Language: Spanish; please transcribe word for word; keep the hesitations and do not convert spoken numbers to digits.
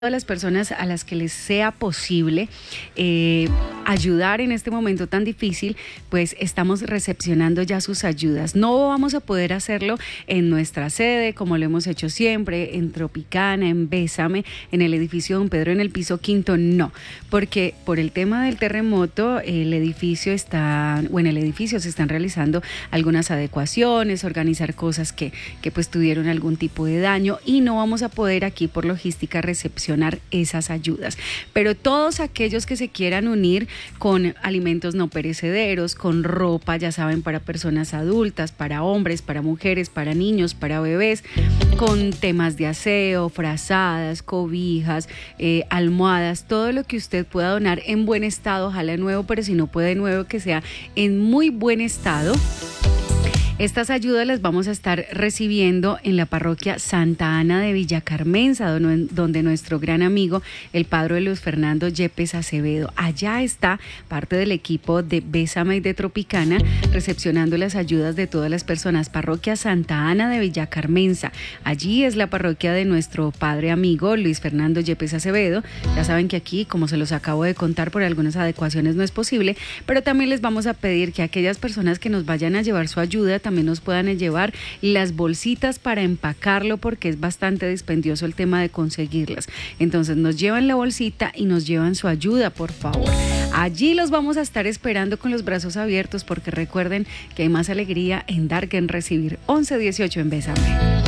todas las personas a las que les sea posible eh, ayudar en este momento tan difícil, pues estamos recepcionando ya sus ayudas. No vamos a poder hacerlo en nuestra sede, como lo hemos hecho siempre, en Tropicana, en Bésame, en el edificio Don Pedro, en el piso quinto, no, porque por el tema del terremoto, el edificio está, o en el edificio se están realizando algunas adecuaciones, organizar cosas que, que pues tuvieron algún tipo de daño y no vamos a poder aquí por logística recepcionar esas ayudas, pero todos aquellos que se quieran unir con alimentos no perecederos, con ropa, ya saben, para personas adultas, para hombres, para mujeres, para niños, para bebés, con temas de aseo, frazadas, cobijas, eh, almohadas, todo lo que usted pueda donar en buen estado, ojalá nuevo, pero si no puede nuevo, que sea en muy buen estado. Estas ayudas las vamos a estar recibiendo en la parroquia Santa Ana de Villa Carmenza, donde nuestro gran amigo, el padre Luis Fernando Yepes Acevedo, allá está parte del equipo de Bésame y de Tropicana, recepcionando las ayudas de todas las personas. Parroquia Santa Ana de Villa Carmenza, allí es la parroquia de nuestro padre amigo Luis Fernando Yepes Acevedo. Ya saben que aquí, como se los acabo de contar, por algunas adecuaciones no es posible, pero también les vamos a pedir que aquellas personas que nos vayan a llevar su ayuda también también nos puedan llevar las bolsitas para empacarlo, porque es bastante dispendioso el tema de conseguirlas. Entonces nos llevan la bolsita y nos llevan su ayuda, por favor. Allí los vamos a estar esperando con los brazos abiertos, porque recuerden que hay más alegría en dar que en recibir. once dieciocho en Bésame.